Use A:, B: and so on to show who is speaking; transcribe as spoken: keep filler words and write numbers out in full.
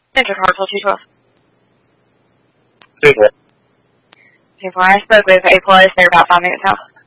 A: Enter Hartsville two twelve.
B: Two twelve.
A: two four. I spoke with A plus. They're about five minutes out.